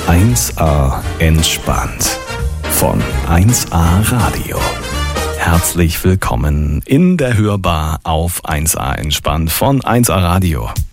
1A entspannt von 1A Radio. Herzlich willkommen in der Hörbar auf 1A entspannt von 1A Radio.